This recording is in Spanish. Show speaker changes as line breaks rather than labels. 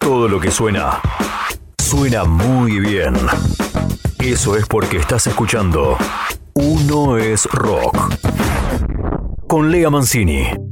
Todo lo que suena, suena muy bien. Eso es porque estás escuchando Uno es Rock. Con Lea Mancini.